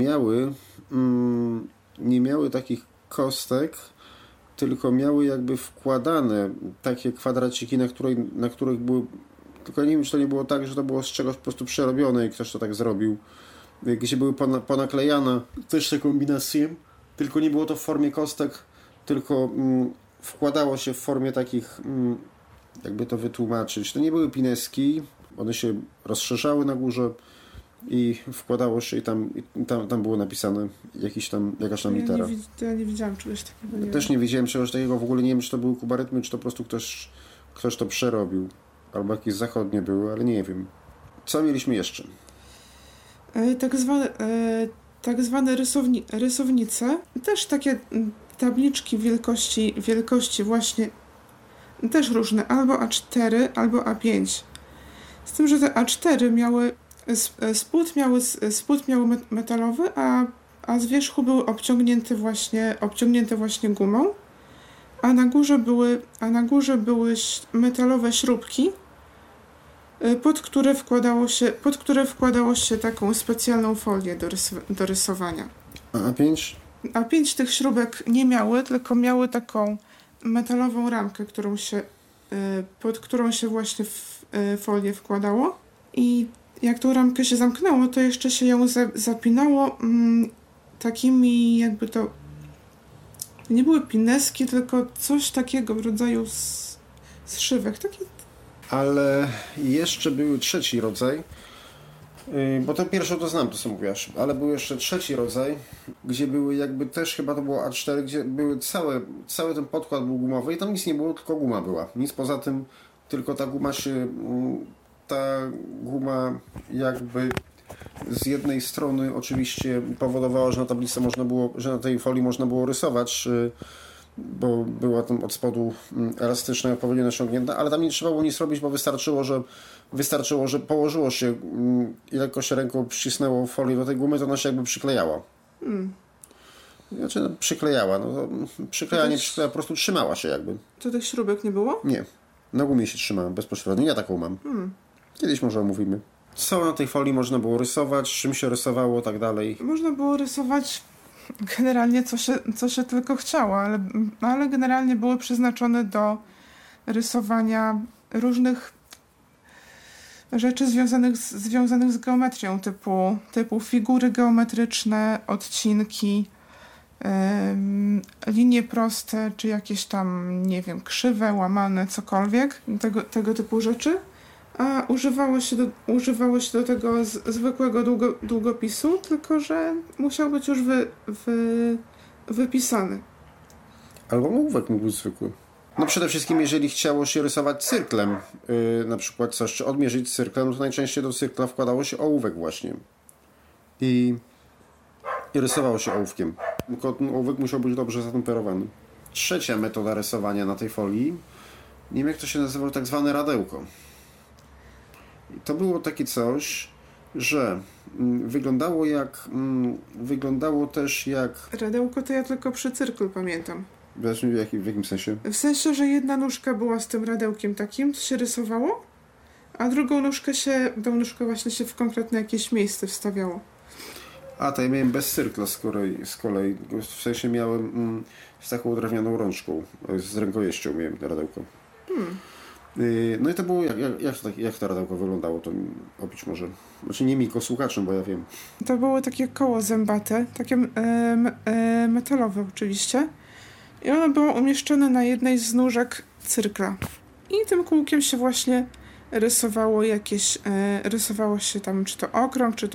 nie miały takich kostek, tylko miały jakby wkładane takie kwadraciki, na których były, tylko nie wiem, czy to nie było tak, że to było z czegoś po prostu przerobione i ktoś to tak zrobił, gdzie były ponaklejane też te kombinacje, tylko nie było to w formie kostek, tylko wkładało się w formie takich, jakby to wytłumaczyć, to nie były pineski, one się rozszerzały na górze i wkładało się i tam było napisane jakaś tam litera. Ja nie widziałam czegoś takiego. Ja też nie widziałem czegoś takiego, w ogóle nie wiem, czy to były kubarytmy, czy to po prostu ktoś to przerobił, albo jakieś zachodnie były, ale nie wiem. Co mieliśmy jeszcze? Tak zwane rysownice, też takie tabliczki wielkości właśnie, też różne, albo A4, albo A5. Z tym, że te A4 miały spód miały metalowy, a z wierzchu były obciągnięte właśnie gumą, a na górze były metalowe śrubki, pod które wkładało się taką specjalną folię do rysowania. A A5? A5 tych śrubek nie miały, tylko miały taką metalową ramkę, pod którą się właśnie folię wkładało. I jak tą ramkę się zamknęło, to jeszcze się ją zapinało takimi jakby to nie były pineski, tylko coś takiego w rodzaju zszywek. Ale jeszcze był trzeci rodzaj, bo ten pierwszy to znam, to co mówisz, ale był jeszcze trzeci rodzaj, gdzie były jakby też chyba to było A4, gdzie były cały ten podkład był gumowy i tam nic nie było, tylko guma była. Nic poza tym, tylko ta guma jakby z jednej strony oczywiście powodowała, że na tablicy że na tej folii można było rysować, bo była tam od spodu elastyczna i odpowiednio naciągnięta, ale tam nie trzeba było nic robić, bo wystarczyło, że położyło się i lekko się ręką przycisnęło folię do tej gumy, to ona się jakby przyklejała. Znaczy przyklejała, przyklejała, po prostu trzymała się jakby. To tych śrubek nie było? Nie, na gumie się trzymała bezpośrednio, ja taką mam. Kiedyś może omówimy. Co na tej folii można było rysować, czym się rysowało, tak dalej. Można było rysować generalnie co się tylko chciało, ale generalnie były przeznaczone do rysowania różnych rzeczy związanych z geometrią, typu figury geometryczne, odcinki, linie proste, czy jakieś tam, nie wiem, krzywe, łamane, cokolwiek, tego typu rzeczy. A używało się do tego zwykłego długopisu, tylko że musiał być już wypisany. Albo ołówek mógł być zwykły. No przede wszystkim, jeżeli chciało się rysować cyrklem, na przykład coś, czy odmierzyć cyrklem, to najczęściej do cyrkla wkładało się ołówek właśnie. I rysowało się ołówkiem. Tylko ten ołówek musiał być dobrze zatemperowany. Trzecia metoda rysowania na tej folii, nie wiem jak to się nazywało, tak zwane radełko. I to było takie coś, że wyglądało też jak... Radełko to ja tylko przy cyrklu pamiętam. Znaczy, w jakim sensie? W sensie, że jedna nóżka była z tym radełkiem takim, co się rysowało, a tą nóżkę właśnie się w konkretne jakieś miejsce wstawiało. A, to ja miałem bez cyrkla z kolei. W sensie miałem z taką drewnianą rączką, z rękojeścią miałem radełko. No i to było, jak to radełko wyglądało, to opisz może. Znaczy nie mi, tylko słuchaczom, bo ja wiem. To było takie koło zębate, takie metalowe oczywiście. I ono było umieszczone na jednej z nóżek cyrkla. I tym kółkiem się właśnie rysowało się tam, czy to okrąg, czy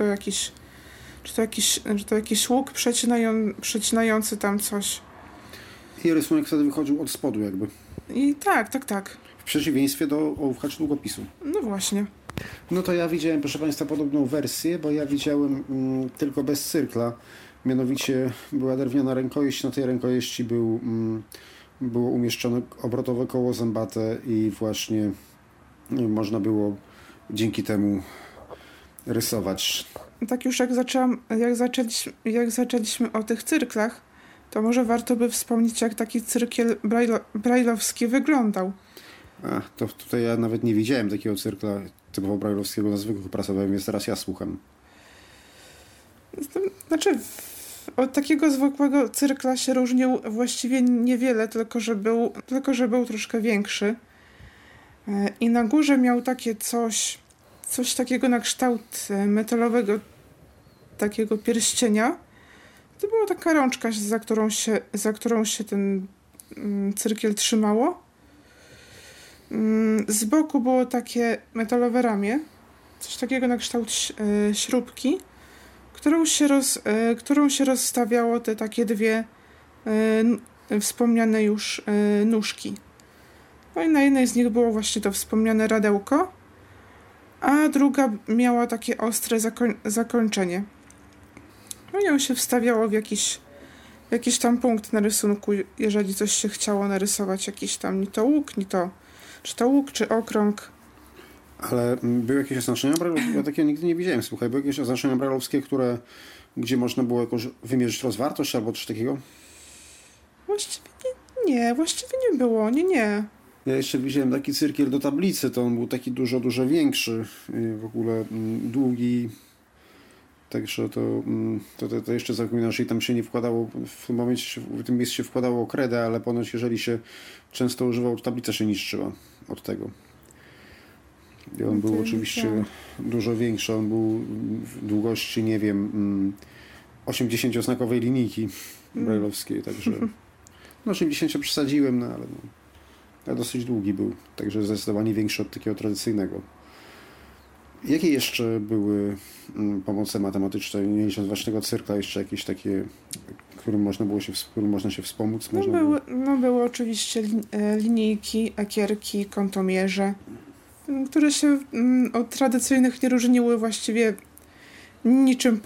to jakiś łuk przecinający tam coś. I rysunek wtedy wychodził od spodu jakby. I tak. W przeciwieństwie do ołówka czy długopisu. No właśnie. No to ja widziałem, proszę Państwa, podobną wersję, bo ja widziałem tylko bez cyrkla. Mianowicie była drewniana rękojeść, na tej rękojeści było umieszczone obrotowe koło zębate i właśnie można dzięki temu rysować. Tak już jak zaczęliśmy o tych cyrklach, to może warto by wspomnieć, jak taki cyrkiel brajlowski wyglądał. To tutaj ja nawet nie widziałem takiego cyrkla typowo brajlowskiego na zwykłych pracowałem, więc teraz ja słucham. Znaczy, od takiego zwykłego cyrkla się różnił właściwie niewiele, tylko że był troszkę większy. I na górze miał takie coś takiego na kształt metalowego, takiego pierścienia. To była taka rączka, za którą się ten cyrkiel trzymało. Z boku było takie metalowe ramię, coś takiego na kształt śrubki, którą się rozstawiało te takie dwie wspomniane już nóżki. No i na jednej z nich było właśnie to wspomniane radełko, a druga miała takie ostre zakończenie. No i ją się wstawiało w jakiś tam punkt na rysunku, jeżeli coś się chciało narysować, jakiś tam czy to łuk, czy okrąg. Ale były jakieś oznaczenia brajlowskie? Ja takiego nigdy nie widziałem, słuchaj. Były jakieś oznaczenia brajlowskie, gdzie można było jakoś wymierzyć rozwartość albo coś takiego? Właściwie nie było, nie. Ja jeszcze widziałem taki cyrkiel do tablicy, to on był taki dużo, dużo większy, w ogóle długi, także to jeszcze zapominam, że tam się nie wkładało, w tym miejscu się wkładało kredę, ale ponoć jeżeli się często używał, to tablica się niszczyła od tego. I on był oczywiście dużo większy, on był w długości, nie wiem, 80-znakowej linijki brajlowskiej, także 80 przesadziłem, ale dosyć długi był, także zdecydowanie większy od takiego tradycyjnego. Jakie jeszcze były pomoce matematyczne, nie licząc własnego cyrkla, jeszcze jakieś takie, którym można się wspomóc? Były oczywiście linijki, ekierki, kątomierze, które się od tradycyjnych nie różniły właściwie niczym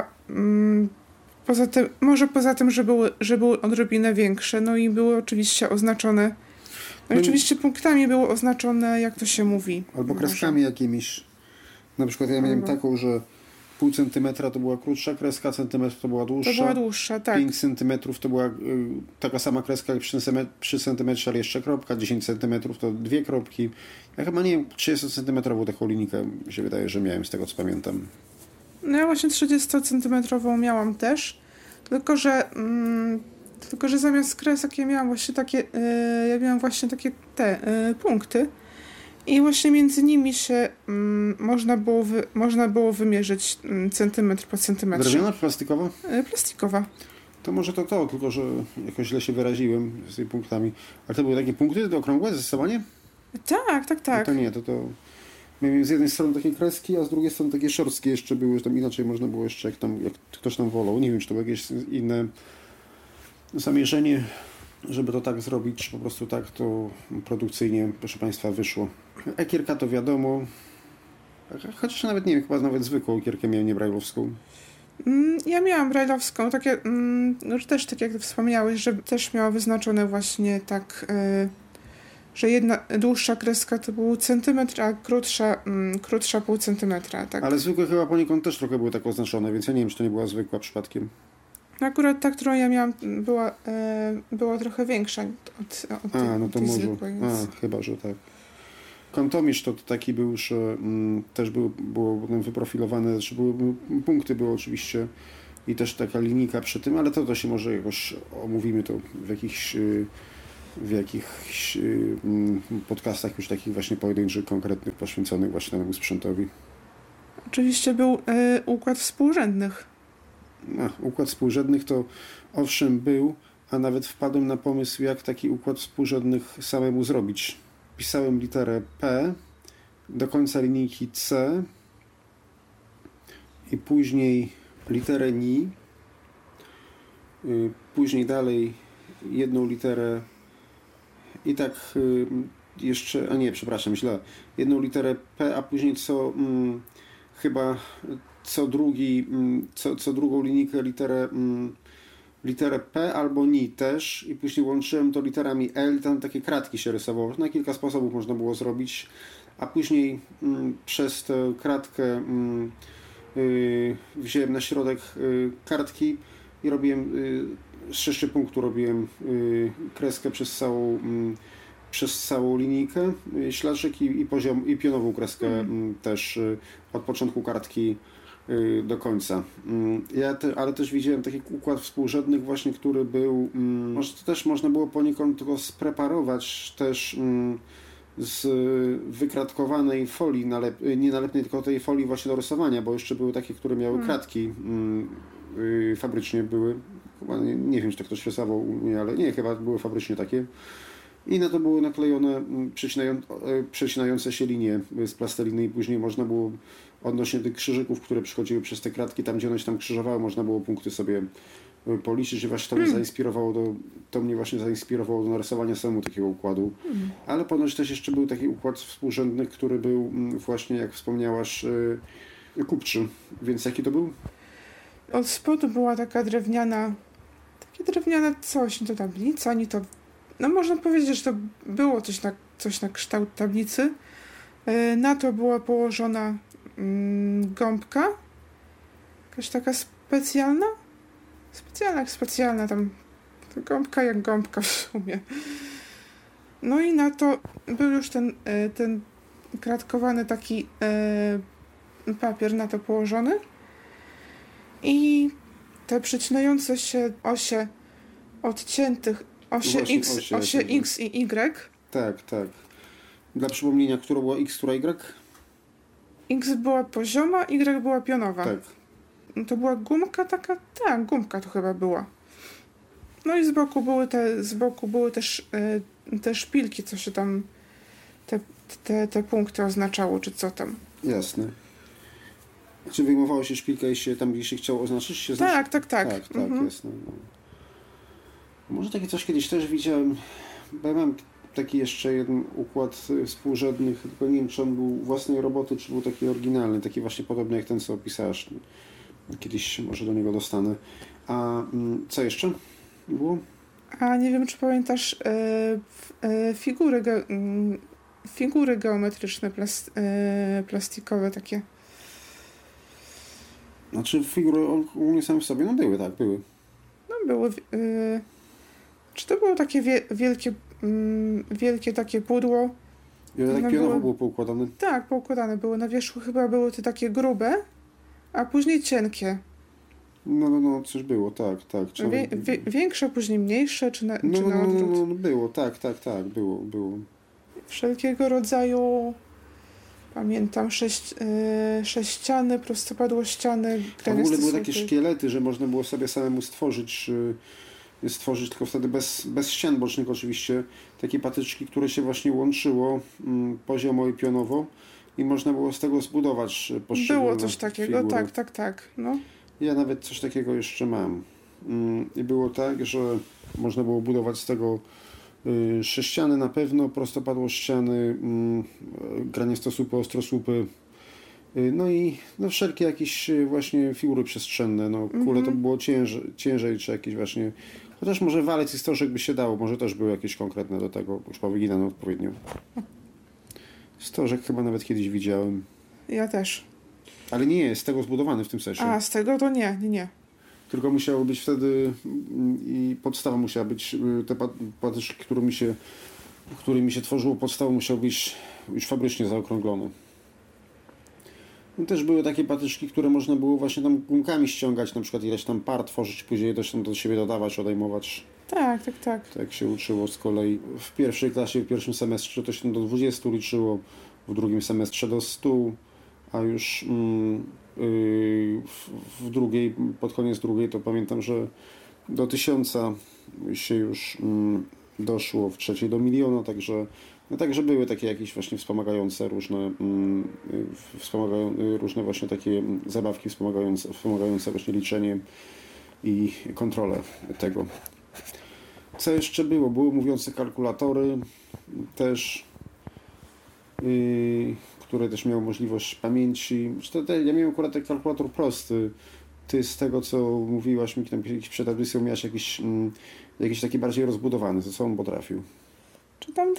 poza tym, że były odrobinę większe, no i były oczywiście oznaczone, oczywiście punktami było oznaczone, jak to się mówi. Albo kreskami jakimiś. Na przykład ja miałem taką, że 0,5 centymetra to była krótsza kreska, centymetr to była dłuższa. To była dłuższa, tak. 5 centymetrów to była taka sama kreska jak przy centymetrze, ale jeszcze kropka. 10 centymetrów to 2 kropki. Ja chyba, nie wiem, 30 centymetrową taką linijkę mi się wydaje, że miałem, z tego co pamiętam. No ja właśnie 30-centymetrową miałam też, tylko że zamiast kresek ja miałam właśnie takie punkty i właśnie między nimi się można było wymierzyć centymetr po centymetrze. Drewniana czy plastikowa? Plastikowa. To może to, tylko że jakoś źle się wyraziłem z tymi punktami. Ale to były takie punkty okrągłe zdecydowanie? Tak. No to nie, to miałem z jednej strony takie kreski, a z drugiej strony takie szorstkie jeszcze były, że tam inaczej można było jeszcze, jak ktoś tam wolał. Nie wiem, czy to było jakieś inne zamierzenie, żeby to tak zrobić, czy po prostu tak to produkcyjnie, proszę Państwa, wyszło. Ekierka to wiadomo, chociaż nawet nie wiem, chyba nawet zwykłą ekierkę miałem, nie brajlowską. Ja miałam brajlowską, też tak jak wspomniałeś, że też miała wyznaczone właśnie tak, że jedna dłuższa kreska to był centymetr, a krótsza pół centymetra. Tak. Ale zwykłe chyba poniekąd też trochę były tak oznaczone, więc ja nie wiem, czy to nie była zwykła przypadkiem. Akurat ta, którą ja miałam, była trochę większa od No to tej może. zwykłej. Więc... Chyba, że tak. Kantomierz to taki był, że też było potem wyprofilowane, znaczy punkty były oczywiście i też taka linijka przy tym, ale to się może jakoś omówimy to w jakichś podcastach już takich właśnie pojedynczych, konkretnych, poświęconych właśnie temu sprzętowi. Oczywiście był układ współrzędnych. Układ współrzędnych to owszem był, a nawet wpadłem na pomysł, jak taki układ współrzędnych samemu zrobić. Pisałem literę P do końca linijki C i później literę NI, później dalej jedną literę i tak jeszcze, przepraszam, źle, jedną literę P, a później chyba co drugą linijkę literę P albo NI też i później łączyłem to literami L, tam takie kratki się rysowało. Na kilka sposobów można było zrobić, a później przez tę kratkę wziąłem na środek kartki i robiłem z 6 punktów robiłem kreskę przez całą linijkę, ślaczek i pionową kreskę też od początku kartki do końca. Ale też widziałem taki układ współrzędnych właśnie, który był, może to też można było poniekąd tylko spreparować też z wykratkowanej folii, nie nalepnej, tylko tej folii właśnie do rysowania, bo jeszcze były takie, które miały kratki fabrycznie były. Chyba nie wiem, czy tak ktoś rysował, ale nie, chyba były fabrycznie takie. I na to były naklejone przecinające się linie z plasteliny i później można było odnośnie tych krzyżyków, które przychodziły przez te kratki, tam gdzie one się tam krzyżowały, można było punkty sobie policzyć i właśnie to mnie właśnie zainspirowało do narysowania samemu takiego układu. Ale ponoć też jeszcze był taki układ współrzędny, który był właśnie, jak wspomniałaś, kupczy. Więc jaki to był? Od spodu była takie drewniane coś, nie to tablica, nie to... No można powiedzieć, że to było coś na kształt tablicy. Na to była położona gąbka. Jakaś taka specjalna tam. Gąbka jak gąbka w sumie. No i na to był już ten kratkowany taki papier na to położony. I te przecinające się osie odciętych osie X i Y. Tak. Dla przypomnienia, która była X, która Y? X była pozioma, Y była pionowa. Tak. To była gumka taka? Tak, gumka to chyba była. No i z boku były też te szpilki, co się tam te punkty oznaczało, czy co tam. Jasne. Czy wyjmowało się szpilkę i się tam, gdzie się chciało oznaczyć? Się Tak. Tak, jasne. No. Może takie coś kiedyś też widziałem, bo ja mam taki jeszcze jeden układ współrzędnych, tylko nie wiem, czy on był własnej roboty, czy był taki oryginalny, taki właśnie podobny jak ten, co opisałaś. Kiedyś może do niego dostanę. A co jeszcze było? A nie wiem, czy pamiętasz figury geometryczne, plastikowe takie. Znaczy figury ogólnie same w sobie, były. No były. Czy to było takie wielkie takie pudło? I tak pionowo było poukładane? Tak, poukładane były. Na wierzchu chyba były te takie grube, a później cienkie. No, coś było, tak. Większe, później mniejsze, czy na odwrót? No, było, tak, było. Wszelkiego rodzaju, pamiętam, sześciany, prostopadłościany, w ogóle były takie szkielety, że można było sobie samemu stworzyć tylko wtedy bez ścian bocznych oczywiście, takie patyczki, które się właśnie łączyło poziomo i pionowo i można było z tego zbudować poszczególne Było coś takiego, figury. tak. No. Ja nawet coś takiego jeszcze mam. I było tak, że można było budować z tego sześciany na pewno, prostopadłościany, graniastosłupy, ostrosłupy, no i wszelkie jakieś właśnie figury przestrzenne. Kule to było ciężej, czy jakieś właśnie... Chociaż może walec i stożek by się dało, może też były jakieś konkretne do tego, już powyginane odpowiednio. Stożek chyba nawet kiedyś widziałem. Ja też. Ale nie jest z tego zbudowany w tym sensie. A, z tego to nie. tylko musiało być wtedy i podstawa musiała być, te patyczki, którymi się tworzyło podstawą, musiały być już fabrycznie zaokrąglone. I też były takie patyczki, które można było właśnie tam gumkami ściągać, na przykład ileś tam par tworzyć, później coś tam do siebie dodawać, odejmować. Tak. Tak się uczyło z kolei. W pierwszej klasie, w pierwszym semestrze to się do 20 liczyło, w drugim semestrze do 100, a już w drugiej, pod koniec drugiej to pamiętam, że do 1000 się już doszło, w trzeciej do 1 000 000, także były takie jakieś właśnie wspomagające różne właśnie takie zabawki wspomagające właśnie liczenie i kontrolę tego. Co jeszcze było? Były mówiące kalkulatory też, które też miały możliwość pamięci. Ja miałem akurat taki kalkulator prosty. Ty z tego, co mówiłaś mi przed audycją, miałeś jakiś taki bardziej rozbudowany. To co on potrafił? Czy tam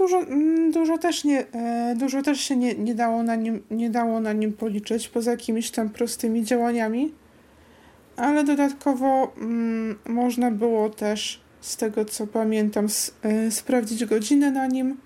dużo też się nie dało na nim policzyć, poza jakimiś tam prostymi działaniami, ale dodatkowo można było też, z tego co pamiętam, sprawdzić godzinę na nim.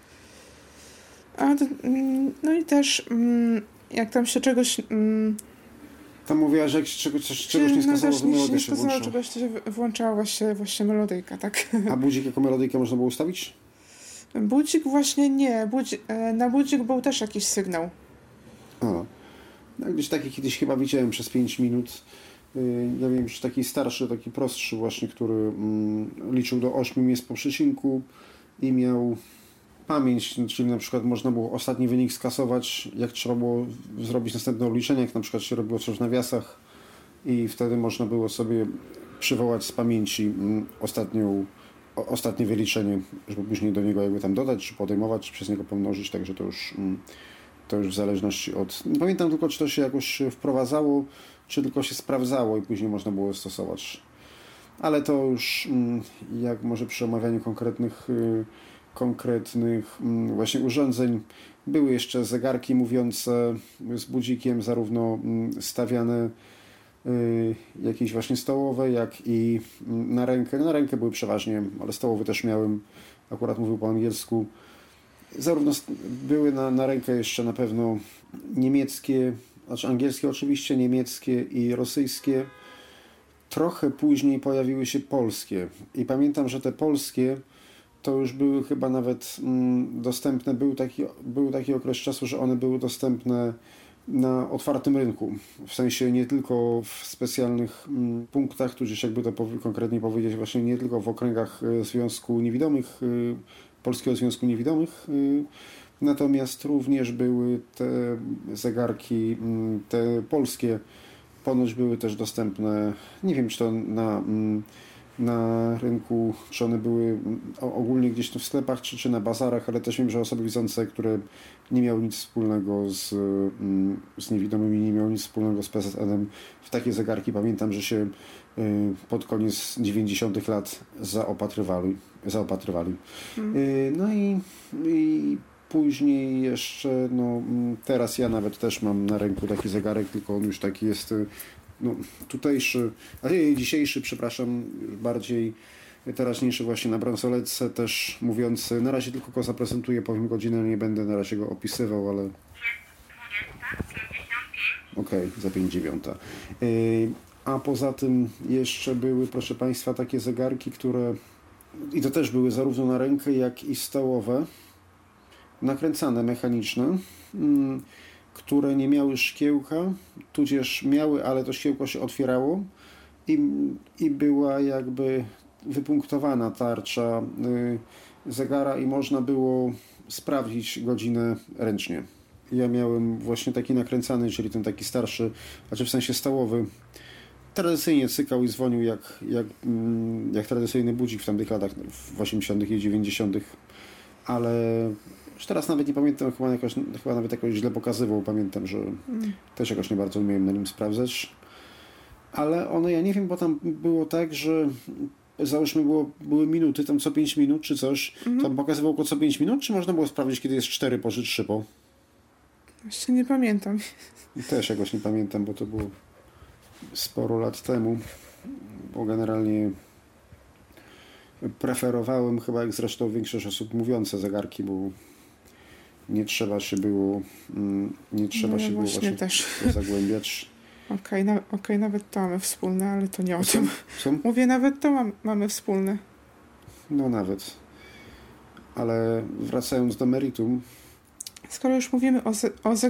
No i też jak tam się czegoś... Tam mówiła, że jak czegoś nie skazało, to melodia się włącza. Czegoś się włączała właśnie melodyjka, tak. A budzik jako melodyjkę można było ustawić? Budzik właśnie nie. Na budzik był też jakiś sygnał. No, gdzieś taki kiedyś chyba widziałem przez 5 minut. Ja wiem, że taki starszy, taki prostszy właśnie, który liczył do 8 miejsc po przecinku i miał pamięć, czyli na przykład można było ostatni wynik skasować, jak trzeba było zrobić następne obliczenie, jak na przykład się robiło coś w nawiasach i wtedy można było sobie przywołać z pamięci ostatnie wyliczenie, żeby później do niego jakby tam dodać, czy podejmować, czy przez niego pomnożyć, także to już w zależności od... Nie pamiętam tylko, czy to się jakoś wprowadzało, czy tylko się sprawdzało i później można było stosować. Ale to już jak może przy omawianiu konkretnych właśnie urządzeń. Były jeszcze zegarki mówiące z budzikiem, zarówno stawiane jakieś właśnie stołowe, jak i na rękę. Na rękę były przeważnie, ale stołowe też miałem. Akurat mówił po angielsku. Zarówno były na rękę jeszcze na pewno niemieckie, znaczy angielskie oczywiście, niemieckie i rosyjskie. Trochę później pojawiły się polskie. I pamiętam, że te polskie to już były chyba nawet dostępne. Był taki okres czasu, że one były dostępne na otwartym rynku. W sensie nie tylko w specjalnych punktach, tudzież jakby to konkretnie powiedzieć, właśnie nie tylko w okręgach Związku Niewidomych, Polskiego Związku Niewidomych, natomiast również były te zegarki, te polskie, ponoć były też dostępne, nie wiem czy to na rynku, czy one były ogólnie gdzieś tu w sklepach, czy na bazarach, ale też wiem, że osoby widzące, które nie miały nic wspólnego z niewidomymi, nie miały nic wspólnego z PZN-em, w takie zegarki pamiętam, że się pod koniec 90. lat zaopatrywali. No i później jeszcze, teraz ja nawet też mam na ręku taki zegarek, tylko on już taki jest tutejszy, dzisiejszy, przepraszam, bardziej teraźniejszy właśnie na bransoletce, też mówiący, na razie tylko go zaprezentuję, powiem godzinę, nie będę na razie go opisywał, ale... Okej, za 5:09. A poza tym jeszcze były, proszę Państwa, takie zegarki, które, i to też były zarówno na rękę, jak i stołowe, nakręcane, mechaniczne, które nie miały szkiełka, tudzież miały, ale to szkiełko się otwierało i była jakby wypunktowana tarcza zegara i można było sprawdzić godzinę ręcznie. Ja miałem właśnie taki nakręcany, czyli ten taki starszy, znaczy w sensie stołowy. Tradycyjnie cykał i dzwonił jak tradycyjny budzik w tamtych latach, w 80. i 90. Ale już teraz nawet nie pamiętam, chyba nawet jakoś źle pokazywał. Pamiętam, że też jakoś nie bardzo umiałem na nim sprawdzać. Ale one, ja nie wiem, bo tam było tak, że załóżmy były minuty, tam co 5 minut czy coś, tam pokazywał go co 5 minut, czy można było sprawdzić, kiedy jest 4 po czy 3 po? Jeszcze nie pamiętam. Też jakoś nie pamiętam, bo to było sporo lat temu. bo generalnie preferowałem chyba, jak zresztą większość osób, mówiące zegarki, bo nie trzeba się było właśnie też. zagłębiać. Okej, nawet to mamy wspólne, ale to nie o tym. Co? Mówię, nawet to mamy wspólne. No nawet. Ale wracając do meritum, Skoro już mówimy o